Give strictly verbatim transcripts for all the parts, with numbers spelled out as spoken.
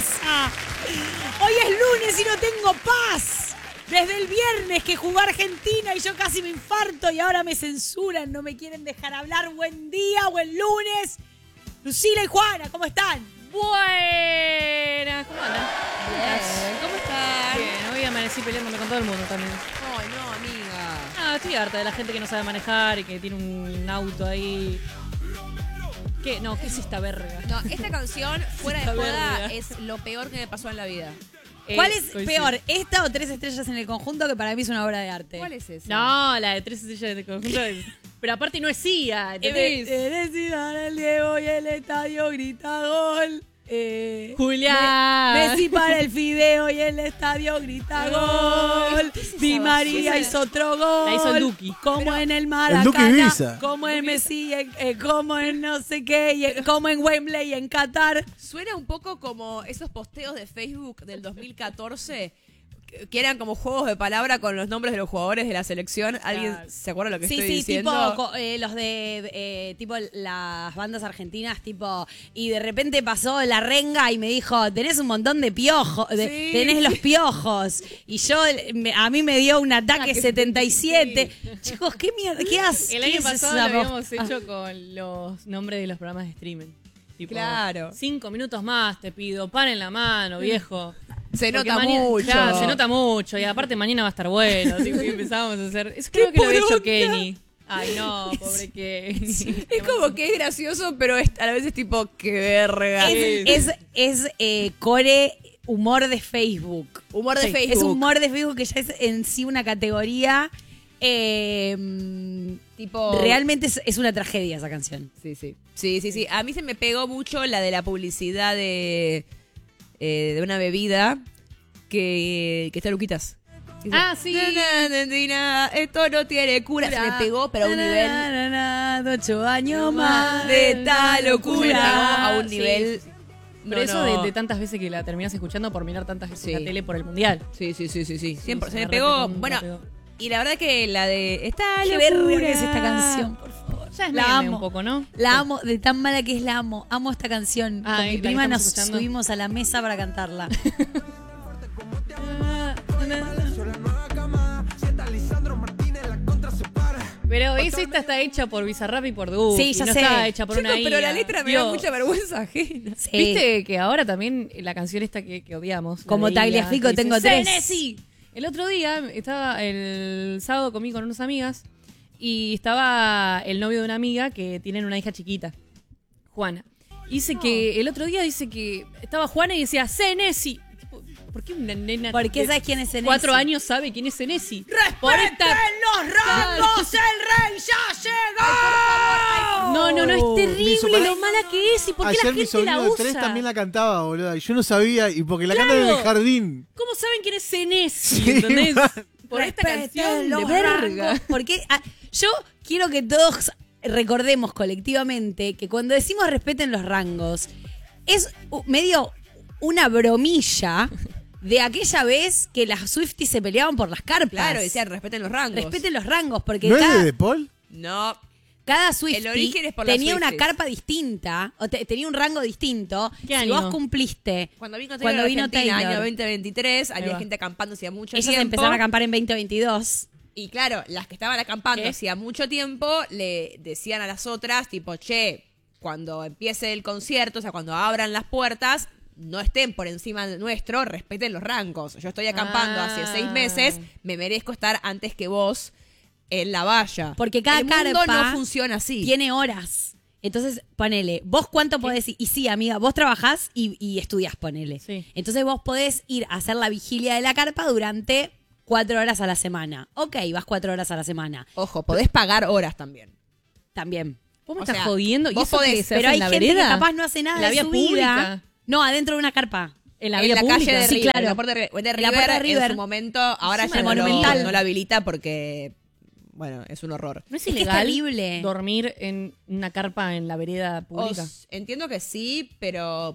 pasa? Hoy es lunes y no tengo paz. Desde el viernes que jugó Argentina y yo casi me infarto y ahora me censuran, no me quieren dejar hablar. Buen día, buen lunes. Lucila y Juana, ¿cómo están? Buenas, ¿cómo andan? Bien. ¿Cómo están? Bien, hoy amanecí peleándome con todo el mundo también. Ay, no, amiga. Ah, estoy harta de la gente que no sabe manejar y que tiene un auto ahí. ¿Qué? No, ¿qué es esta verga? No, esta canción, fuera de Esta joda, verga. es lo peor que me pasó en la vida. ¿Cuál Eh, es coincido. peor, esta o Tres Estrellas en el Conjunto, que para mí es una obra de arte? ¿Cuál es esa? No, la de tres estrellas de conjunto. es- Pero aparte no es C I A, ¿entendés? Eres Zidane, el Diego y el estadio grita gol. Eh, Julián. Me- Messi para el fideo y el estadio grita gol. ¿Qué es esa Di María basura? hizo otro gol. La hizo el Duki. Como Pero- en el El Duki Maracaná. Ibiza. Como en Messi, eh, eh, como en no sé qué, y, eh, como en Wembley y en Qatar. Suena un poco como esos posteos de Facebook del dos mil catorce que- que eran como juegos de palabra con los nombres de los jugadores de la selección. ¿Alguien Claro. se acuerda lo que Sí, estoy sí, diciendo? tipo co- eh, los de eh, tipo las bandas argentinas, tipo, y de repente pasó la renga y me dijo, tenés un montón de piojos, de- Sí. tenés los piojos. Y yo, me- a mí me dio un ataque Ataque setenta y siete. Chicos, ¿qué mierda? ¿Qué haces? El ¿Qué año es pasado esa lo habíamos posta? hecho con los nombres de los programas de streaming. Tipo, Claro. Cinco minutos más te pido, pan en la mano, viejo. Se Porque nota mañana- mucho. Claro, se nota mucho. Y aparte mañana va a estar bueno. tipo, y empezamos a hacer. Eso creo ¡Qué que lo había hecho poronga! Kenny. Ay, no, pobre Kenny. Es como que es gracioso, pero es- a la vez es tipo, qué verga. Es, es, es, eh, core humor de Facebook. Humor de Sí, Facebook. Es humor de Facebook que ya es en sí una categoría. eh, Tipo... Realmente es, es una tragedia esa canción. Sí, sí. Sí, sí, sí. A mí se me pegó mucho la de la publicidad de, eh, de una bebida que, que está Luquitas. Dice, Ah, sí. "Na, na, na, na, na, esto no tiene cura. Se me pegó, pero a un nivel Na, na, na, na, ocho años más de tal locura. Se me pegó a un Sí. nivel... Pero no, eso no. De, de tantas veces que la terminas escuchando por mirar tantas veces Sí. la tele por el mundial. Sí, sí, sí, sí, sí. Siempre, Sí, se me me pegó. recontra Bueno, pegó. y la verdad que la de... Está Qué locura. verga que es esta canción, por favor. Ya es La meme amo. un poco, ¿no? La amo, de tan mala que es la amo. Amo esta canción. Ah, Con ¿y mi la que prima estamos nos escuchando? subimos a la mesa para cantarla. Pero es- esta está hecha por Bizarrap y por Duki. Sí, ya no sé. está hecha por Chicos, una pero I A. la letra me da Dios. mucha vergüenza ajena. Sí. ¿Viste que ahora también la canción esta que, que odiamos? la Como de I A, Tagliafico que dice, tengo tres. "Senesi". El otro día estaba el sábado comí con unas amigas y estaba el novio de una amiga que tienen una hija chiquita, Juana. Dice que el otro día dice que estaba Juana y decía Senesi. Tipo, ¿por qué una nena ¿Por qué de sabes quién es Senesi? cuatro años sabe quién es Senesi? Por ¡Respeten esta- los rangos! ¡El rey ya llegó! No, no, no, es Mi terrible super- lo mala que es y por qué Ayer la mi gente sobrino la de usa. tres también la cantaba, boludo. Y yo no sabía, y porque la Claro. cantan en el jardín. ¿Cómo saben quién es Senesi? Sí, ¿Entendés? man. Por esta Respeten canción de los verga. rangos. Porque ah, yo quiero que todos recordemos colectivamente que cuando decimos respeten los rangos, es uh, medio una bromilla de aquella vez que las Swifties se peleaban por las carpas. Claro, decían, respeten los rangos. Respeten los rangos, porque ¿No es cada, de De Paul? No. cada Swiftie El origen es por las tenía una Swifties. carpa distinta, o te- tenía un rango distinto. ¿Qué si año? vos cumpliste. Cuando vino Taylor Cuando a vino Argentina, Taylor. año veinte veintitrés, había va. gente acampando hacía mucho Ellas tiempo. empezaron a acampar en veinte veintidós. Y claro, las que estaban acampando ¿Qué? hacía mucho tiempo le decían a las otras, tipo, che, cuando empiece el concierto, o sea, cuando abran las puertas, no estén por encima de nuestro, respeten los rangos. Yo estoy acampando Ah. hace seis meses, me merezco estar antes que vos en la valla. Porque cada el mundo carpa no funciona así. tiene horas. Entonces, ponele, vos cuánto podés ir. Y sí, amiga, vos trabajás y, y estudias, ponele. Sí. Entonces vos podés ir a hacer la vigilia de la carpa durante cuatro horas a la semana. Ok, vas cuatro horas a la semana. Ojo, podés pagar horas también. También. ¿Vos me O estás sea, jodiendo? ¿Y vos eso podés, que se Pero hace hay en la gente vereda? que capaz no hace nada ¿En la de vía su pública? vida. No, adentro de una carpa. ¿En la en vía la pública? calle de Sí, River, claro. en la puerta de, de En la River, puerta de en River. su momento, ahora Encima ya de no lo, Monumental. no lo habilita porque, bueno, es un horror. ¿No es Es que es ilegal terrible. dormir en una carpa en la vereda pública? Os- entiendo que sí, pero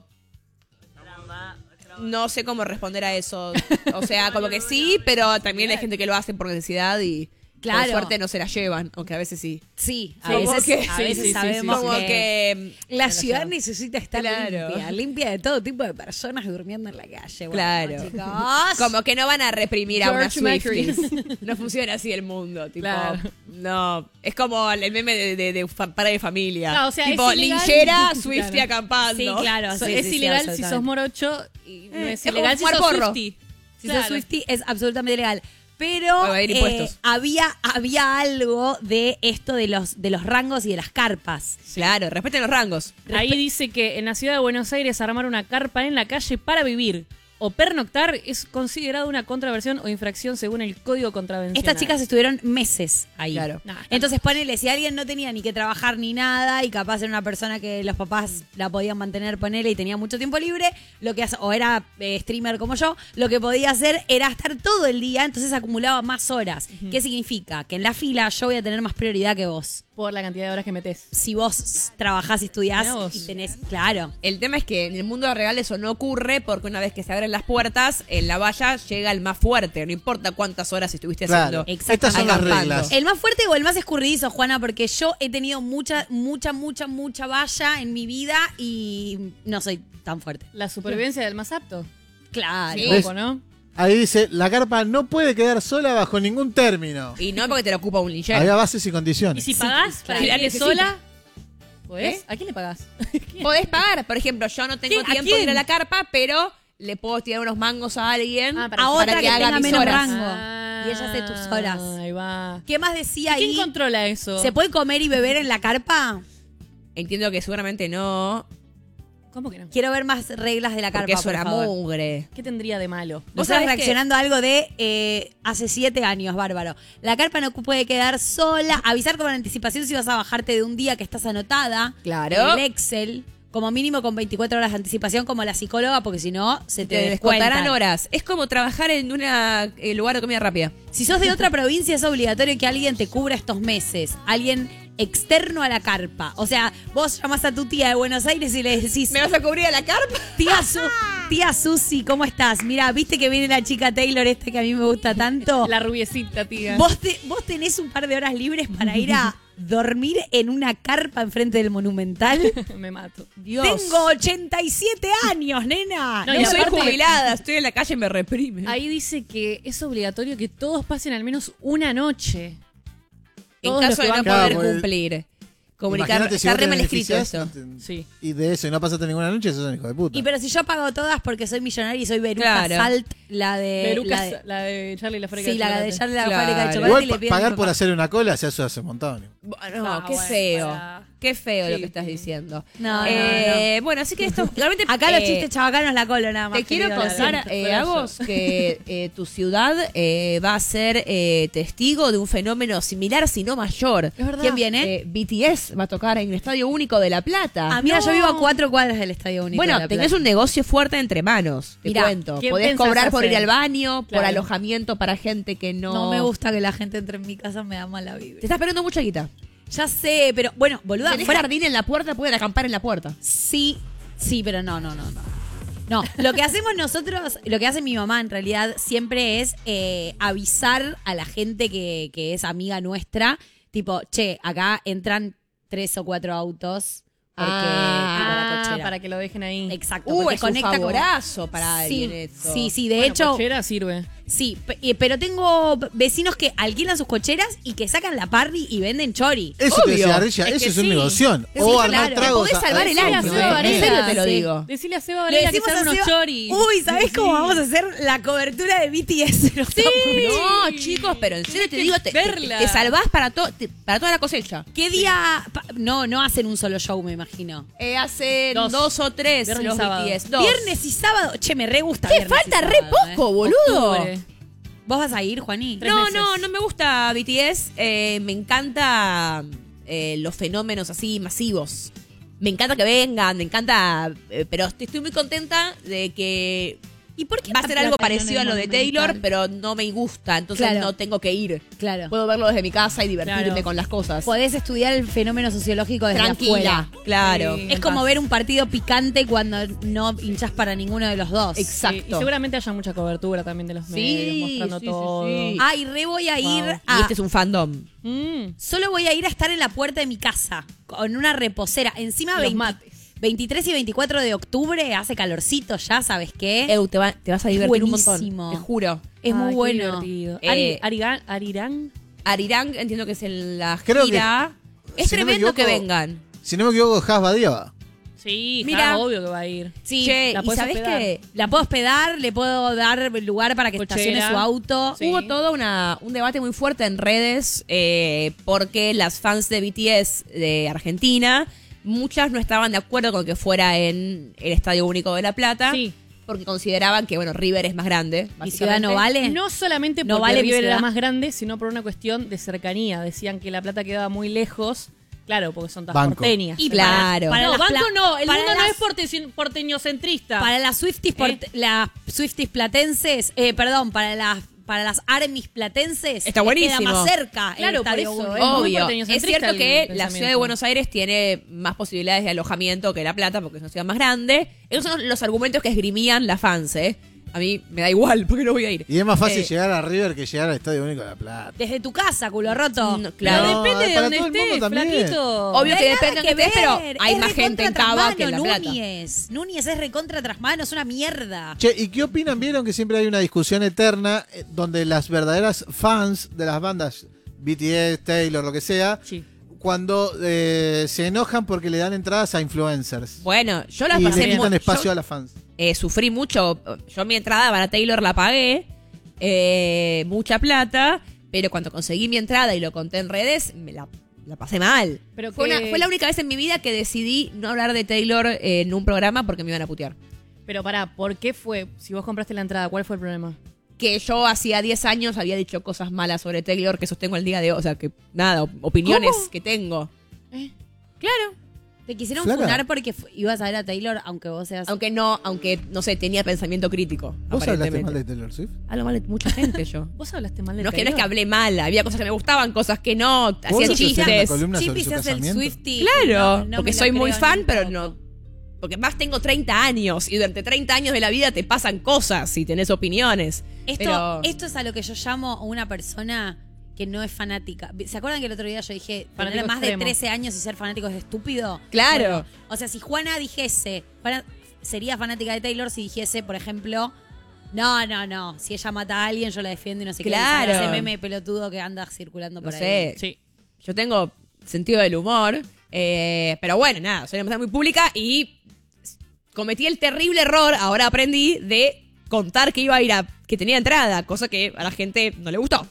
no sé cómo responder a eso. O sea, como que sí, pero también hay gente que lo hace por necesidad y, Claro. Por suerte no se la llevan, aunque a veces sí. Sí, a Sí, veces, como que- a sí, veces sí, sí, sabemos sí. Como que, que... la ciudad necesita estar Claro. limpia, limpia de todo tipo de personas durmiendo en la calle. Bueno, Claro. chicos. Como que no van a reprimir a unas George Mercury. Swifties. No funciona así el mundo. Tipo, Claro. no. Es como el meme de, de, de fa- padre de familia. No, o sea, tipo, es ilegal. linchera, Swiftie Claro. acampando. Sí, claro. So- sí, es sí, sí, ilegal si absolutamente. sos morocho y no Eh, es es como ilegal si fumar sos porro. Swiftie. Si Claro. sos Swiftie es absolutamente legal. Pero Va a haber eh, impuestos. había, había algo de esto de los, de los rangos y de las carpas. Claro, respeten los rangos. Ahí dice que en la ciudad de Buenos Aires armar una carpa en la calle para vivir o pernoctar es considerado una contraversión o infracción según el Código Contravencional. Estas chicas estuvieron meses ahí. Claro. Nah, Entonces ponele, si alguien no tenía ni que trabajar ni nada y capaz era una persona que los papás la podían mantener, ponele, y tenía mucho tiempo libre, lo que hace- o era eh, streamer como yo, lo que podía hacer era estar todo el día, entonces acumulaba más horas. ¿Qué significa? Que en la fila yo voy a tener más prioridad que vos. por la cantidad de horas que metes. Si vos trabajás y estudiás Mirá vos. y tenés, claro. El tema es que en el mundo real eso no ocurre porque una vez que se abren las puertas, en la valla llega el más fuerte. No importa cuántas horas estuviste Claro. haciendo. Estas son las acampando. reglas. El más fuerte o el más escurridizo, Juana, porque yo he tenido mucha, mucha, mucha, mucha valla en mi vida y no soy tan fuerte. La supervivencia del más apto. Claro. Sí. Un poco, ¿no? Ahí dice, la carpa no puede quedar sola bajo ningún término. Y no porque te lo ocupa un linchero. Había bases y Y condiciones. si pagás para claro. que La quede necesita. sola, ¿podés? ¿Eh? ¿A quién le pagás? Podés pagar. Por ejemplo, yo no tengo ¿Qué? ¿A tiempo de ir quién? a la carpa, pero le puedo tirar unos mangos a alguien Ah, para A que- otra para que, haga tenga mis menos horas. rango. Ah, Y ella hace tus horas. Ahí va. ¿Qué más decía ¿Quién ahí? controla eso? ¿Se puede comer y beber en la carpa? Entiendo que seguramente no, ¿Cómo que no? Quiero ver más reglas de la carpa, porque eso por era favor. mugre. ¿Qué tendría de malo? Vos ¿Vos estás sabés reaccionando a algo de eh, hace siete años, bárbaro. La carpa no puede quedar sola. Avisar con anticipación si vas a bajarte de un día que estás anotada. Claro. En el Excel. Como mínimo con veinticuatro horas de anticipación como la psicóloga, porque si no, se te, Te descuentan. descontarán horas. Es como trabajar en un lugar de comida rápida. Si sos de otra provincia, es obligatorio que alguien te cubra estos meses. Alguien externo a la carpa. O sea, vos llamás a tu tía de Buenos Aires y le decís... ¿Me vas a cubrir a la carpa? Tía, Su tía Susi, ¿cómo estás? Mira, ¿viste que viene la chica Taylor esta que a mí me gusta tanto? La rubiecita, tía. ¿Vos, te- vos tenés un par de horas libres para ir a dormir en una carpa enfrente del Monumental. Me mato. Dios. Tengo ochenta y siete años, nena. No, No, y soy aparte- jubilada, estoy en la calle y me reprime. Ahí dice que es obligatorio que todos pasen al menos una noche. En Todos caso los que de no van- Claro, poder porque- cumplir. Comunicar. Imagínate si Está vos re te mal escrito beneficiás esto. Sí. y de eso y no pasaste ninguna noche, sos un hijo de puta. Y pero si yo pago todas porque soy millonaria y soy Veruca Claro. Salt, la de... Beruca, la de- la de Charlie y la fábrica sí, la de chocolate. Charlie la Claro. fábrica de chocolate Igual y le pa- piden pagar mi por papá. hacer una cola se hace hace un montón. Bueno, Ah, qué bueno, feo. para- Qué feo lo Sí. que estás diciendo. No, no, Eh, Bueno, así que esto realmente. Acá los eh, chistes chabacanos la colo nada más. Te quiero querido, lo contar, siento. eh, flash. Agos, que eh, tu ciudad eh, va a ser eh, testigo de un fenómeno similar, si no mayor. Es verdad. ¿Quién viene? Eh, B T S va a tocar en el Estadio Único de La Plata. Ah, mira, no. yo vivo a cuatro cuadras del Estadio Único. de Bueno, La tenés Plata. un negocio fuerte entre manos, te Mirá, cuento. ¿qué Podés pensás cobrar por hacer? ir al baño, por Claro. alojamiento para gente que no... No me gusta que la gente entre en mi casa, me da mala vibra. Te estás perdiendo mucha guita. Ya sé, pero bueno, boluda, Tenés fuera... jardín en la puerta, pueden acampar en la puerta. Sí, sí, pero no, no, no, no. No, lo que hacemos nosotros, lo que hace mi mamá en realidad siempre es eh, avisar a la gente que, que es amiga nuestra, tipo, che, acá entran tres o cuatro autos porque Ah, tipo, la Ah, cochera. para que lo dejen ahí. Exacto, Uh, porque es un conecta como- favorazo para alguien sí, eso. sí, sí, de Bueno, hecho, cochera sirve. sí, pe- eh, pero tengo vecinos que alquilan sus cocheras y que sacan la parry y venden chori. Eso te Obvio. decía Rilla, Es eso que es un sí. negoción. Sí, O claro. armar Te tragos. podés a- salvar el a- año, a- ¿eh? a- En serio te lo Sí. digo. Decile a Seba Le Varela que decimos se hagan a unos Seba, choris. uy, ¿sabés cómo Sí. vamos a hacer la cobertura de B T S? Nos Sí. estamos- No, chicos, pero en serio Tenés te que digo, te, te, verla. te salvás para, to- te- para toda la cosecha. ¿Qué día? pa- No, no hacen un solo show, me imagino. Eh, hace Dos. dos. o tres Viernes y los sábado. B T S. Dos. Viernes y sábado. Che, me re gusta. ¿Qué viernes y falta? Re sábado, poco, ¿eh? boludo. Octubre. ¿Vos vas a ir, Juaní? Tres No, meses. no, no me gusta B T S. Eh, me encanta eh, los fenómenos así masivos. Me encanta que vengan, me encanta. eh, pero estoy estoy muy contenta de que ¿Y por qué Va a La ser algo Plata y no en parecido a el lo de Monumental? Taylor, pero no me gusta, entonces Claro. no tengo que ir. Claro. Puedo verlo desde mi casa y divertirme Claro. con las cosas. Podés estudiar el fenómeno sociológico desde Tranquila, afuera. claro. Sí. Es como ver un partido picante cuando no hinchás para ninguno de los dos. Exacto. Sí, y seguramente haya mucha cobertura también de los Sí, medios, mostrando sí, sí, todo. sí. Ay, re voy a ir Wow. a... Y este es un fandom. Mm. Solo voy a ir a estar en la puerta de mi casa, con una reposera. Encima Los veinte mates. veintitrés y veinticuatro de octubre hace calorcito ya, ¿sabes qué? Eu, te, va- te vas a divertir Buenísimo. un montón. Te juro. Es Ay, muy qué bueno. divertido. Eh, Ari- Arigan- Arirán. Arirang, entiendo que es en la Creo gira. Es si no me tremendo que equivoco, vengan. Si no me equivoco, Has Badía va. Sí, Mira. Mira, obvio que va a ir. Sí, Che, la ¿y podés sabés hospedar. qué? la puedo hospedar, le puedo dar lugar para que Cochera. estacione su auto. Sí. Hubo todo una, un debate muy fuerte en redes eh, porque las fans de B T S de Argentina, muchas no estaban de acuerdo con que fuera en el Estadio Único de La Plata. Sí. Porque consideraban que, bueno, River es más grande. ¿Mi ciudad no básicamente. vale? No solamente No porque vale mi River era ciudad. más grande, sino por una cuestión de cercanía. Decían que La Plata quedaba muy lejos. Claro, porque son todas Banco. porteñas. Y Claro. para no, las banco pla- no. El para mundo no las- es porte- porteñocentrista. Para las Swifties, port- las Swifties platenses, eh, perdón, para las para las Armies platenses, Está eh, buenísimo. queda más cerca. el Claro, por Estadio eso, Único. es muy Obvio. Es porteñocentrista cierto el que la ciudad de pensamiento. Buenos Aires tiene más posibilidades de alojamiento que La Plata porque es una ciudad más grande. Esos son los argumentos que esgrimían las fans, ¿eh? A mí me da igual porque no voy a ir. Y es más fácil Eh, llegar a River que llegar al Estadio Único de La Plata. Desde tu casa, culo roto. No, Pero claro. No, depende de para donde todo el mundo estés, también. flaquito. Obvio No que hay depende nada de donde estés, pero ver. hay Es más gente en recontra Cava que en La trasmano, Plata. Núñez. Núñez es recontra trasmano, es una mierda. Che, ¿y qué opinan? Vieron que siempre hay una discusión eterna eh, donde las verdaderas fans de las bandas, B T S, Taylor, lo que sea, Sí. cuando eh, se enojan porque le dan entradas a influencers. Bueno, yo la Y le pasé quitan mu- espacio yo, a las fans. eh, sufrí mucho. Yo mi entrada para Taylor la pagué. eh, mucha plata. Pero cuando conseguí mi entrada y lo conté en redes, me la, la pasé mal. Pero fue, que- una- fue la única vez en mi vida que decidí no hablar de Taylor eh, en un programa porque me iban a putear. Pero pará, ¿por qué fue? Si vos compraste la entrada, ¿cuál fue el problema? Que yo hacía diez años había dicho cosas malas sobre Taylor que sostengo el día de hoy. O sea, que nada, op- opiniones ¿Cómo? que tengo. ¿Eh? Claro. Te quisieron Flaca. funar porque fu- ibas a ver a Taylor, aunque vos seas... Aunque no, aunque, no sé, tenía pensamiento crítico. ¿Vos hablaste aparentemente. mal de Taylor Swift? Hablo mal de mucha gente yo. ¿Vos hablaste mal de No es, que, no es Taylor? que hablé mal, había cosas que me gustaban, cosas que no, ¿Vos hacían haces una chistes. columna sobre Chippy su se hace el casamiento? Swiftie. Claro, No, no porque me lo soy muy creo fan, ni un pero poco. no. Porque más tengo treinta años y durante treinta años de la vida te pasan cosas y tenés opiniones. Esto, pero esto es a lo que yo llamo una persona que no es fanática. ¿Se acuerdan que el otro día yo dije, tener Fanático más extremo. de trece años y ser fanático es estúpido? Claro. Bueno, o sea, si Juana dijese, Juana sería fanática de Taylor si dijese, por ejemplo, no, no, no, si ella mata a alguien yo la defiendo y no sé Claro. qué. Ese meme pelotudo que anda circulando no por ahí. sé, Sí. yo tengo sentido del humor, eh, pero bueno, nada, soy una persona muy pública y cometí el terrible error, ahora aprendí, de contar que iba a ir a, que tenía entrada, cosa que a la gente no le gustó.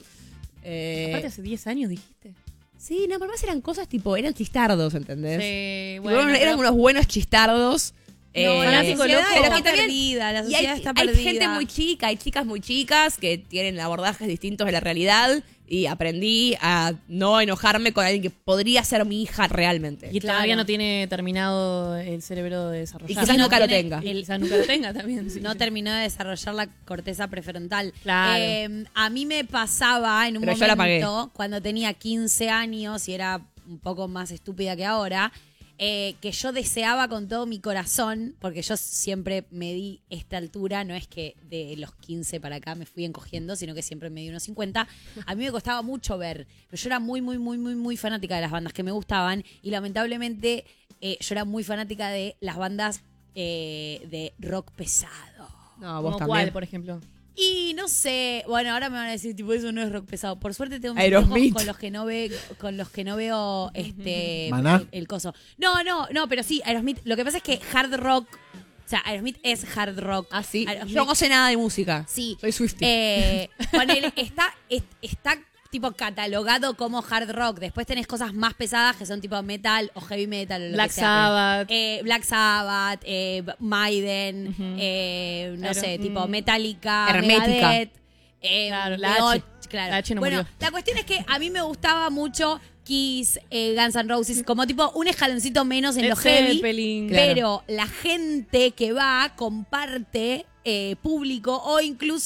Eh, Aparte hace diez años dijiste. sí, no, pero más eran cosas tipo, eran chistardos, ¿entendés? Sí, Tipo, bueno, eran pero- unos buenos chistardos. No, eh, la fanático sociedad loco. pero está que también- perdida, la y sociedad hay, está hay perdida. gente muy chica, hay chicas muy chicas que tienen abordajes distintos de la realidad y aprendí a no enojarme con alguien que podría ser mi hija realmente. Y Claro. todavía no tiene terminado el cerebro de desarrollar. Y quizás nunca lo tiene tenga. Y quizás nunca lo tenga también. Sí. No terminó de desarrollar la corteza prefrontal. Claro. Eh, a mí me pasaba en un Pero yo la pagué. momento, cuando tenía quince años y era un poco más estúpida que ahora, eh, que yo deseaba con todo mi corazón, porque yo siempre me di esta altura, no es que de los quince para acá me fui encogiendo, sino que siempre me di unos cincuenta. A mí me costaba mucho ver, pero yo era muy, muy, muy, muy, muy fanática de las bandas que me gustaban y lamentablemente eh, yo era muy fanática de las bandas eh, de rock pesado. No, vos ¿Como también. cuál, por ejemplo? Y no sé, bueno, ahora me van a decir, tipo, eso no es rock pesado. Por suerte tengo mis Aerosmith. ojos con los que no ve, con los que no veo este ¿Maná? el, el coso. No, no, no, pero sí, Aerosmith, lo que pasa es que hard rock, o sea, Aerosmith es hard rock. Ah, sí. Aerosmith- Yo no sé nada de música. Sí. Soy Swiftie. Eh, ponele, está, es- está tipo catalogado como hard rock. Después tenés cosas más pesadas que son tipo metal o heavy metal o lo Black que sea. Sabbath. Eh, Black Sabbath, eh, Maiden, eh, no Aero- sé, tipo mm. Metallica, Hermética. Megadeth, eh, Claro, la Megadeth, H. claro. La H no bueno, murió. la cuestión es que a mí me gustaba mucho Kiss, eh, Guns N' Roses, como tipo un escaloncito menos en Led lo heavy. Zeppelin. Claro. Pero la gente que va comparte eh, público o incluso